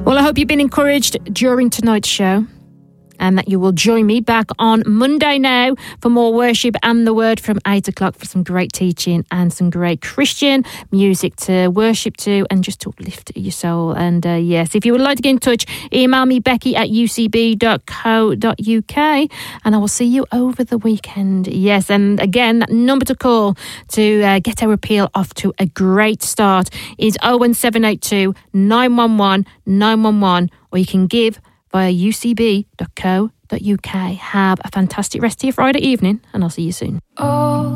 Well, I hope you've been encouraged during tonight's show, and that you will join me back on Monday now for more worship and the word from 8 o'clock for some great teaching and some great Christian music to worship to and just to uplift your soul. And yes, if you would like to get in touch, email me becky@ucb.co.uk, and I will see you over the weekend. Yes, and again, that number to call to get our appeal off to a great start is 01782 911 911, or you can give via ucb.co.uk. Have a fantastic rest of your Friday evening, and I'll see you soon.